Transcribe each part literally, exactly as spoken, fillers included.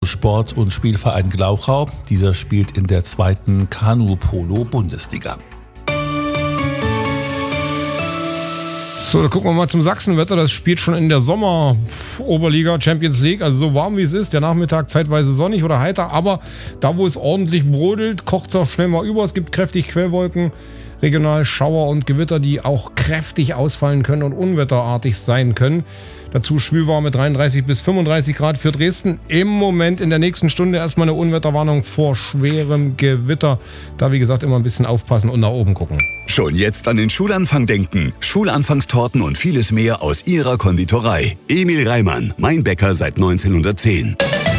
Sport- und Spielverein Glauchau. Dieser spielt in der zweiten Kanu-Polo-Bundesliga. So, dann gucken wir mal zum Sachsenwetter. Das spielt schon in der Sommer-Oberliga Champions League. Also so warm wie es ist. Der Nachmittag zeitweise sonnig oder heiter. Aber da, wo es ordentlich brodelt, kocht es auch schnell mal über. Es gibt kräftig Quellwolken, regional Schauer und Gewitter, die auch kräftig ausfallen können und unwetterartig sein können. Dazu schwülwarme dreiunddreißig bis fünfunddreißig Grad für Dresden. Im Moment in der nächsten Stunde erstmal eine Unwetterwarnung vor schwerem Gewitter. Da, wie gesagt, immer ein bisschen aufpassen und nach oben gucken. Schon jetzt an den Schulanfang denken. Schulanfangstorten und vieles mehr aus Ihrer Konditorei. Emil Reimann, mein Bäcker seit neunzehnhundertzehn.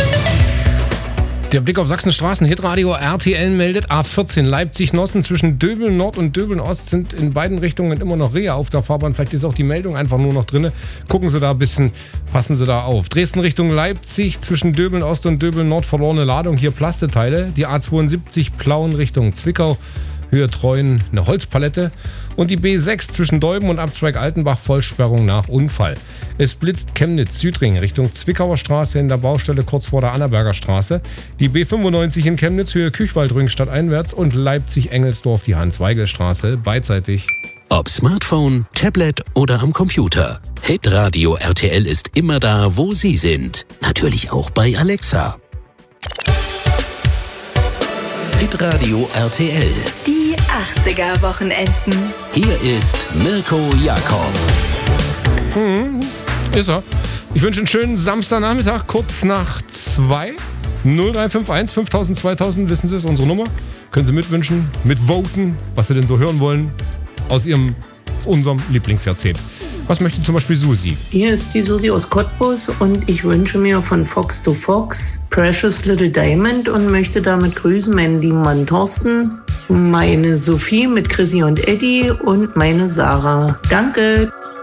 Der Blick auf Sachsenstraßen, Hitradio R T L meldet A vierzehn Leipzig-Nossen zwischen Döbeln Nord und Döbeln Ost sind in beiden Richtungen immer noch Rehe auf der Fahrbahn. Vielleicht ist auch die Meldung einfach nur noch drin. Gucken Sie da ein bisschen, passen Sie da auf. Dresden Richtung Leipzig zwischen Döbeln Ost und Döbeln Nord verlorene Ladung, hier Plasteteile. Die A zweiundsiebzig Plauen Richtung Zwickau. Höhe Treuen eine Holzpalette und die B sechs zwischen Deuben und Abzweig Altenbach Vollsperrung nach Unfall. Es blitzt Chemnitz-Südring Richtung Zwickauer Straße in der Baustelle kurz vor der Annaberger Straße. Die B fünfundneunzig in Chemnitz Höhe Küchwaldring stadteinwärts und Leipzig-Engelsdorf die Hans-Weigel-Straße beidseitig. Ob Smartphone, Tablet oder am Computer. Hitradio R T L ist immer da, wo Sie sind. Natürlich auch bei Alexa. Hitradio R T L. Die achtziger-Wochenenden. Hier ist Mirko Jakob. Hm, ist er. Ich wünsche einen schönen Samstagnachmittag, kurz nach zwei. null drei fünf eins fünftausend zweitausend, wissen Sie, ist unsere Nummer. Können Sie mitwünschen, mitvoten, was Sie denn so hören wollen aus Ihrem, aus unserem Lieblingsjahrzehnt. Was möchte zum Beispiel Susi? Hier ist die Susi aus Cottbus und ich wünsche mir von Fox to Fox Precious Little Diamond und möchte damit grüßen meinen lieben Mann Thorsten, meine Sophie mit Chrissy und Eddie und meine Sarah. Danke!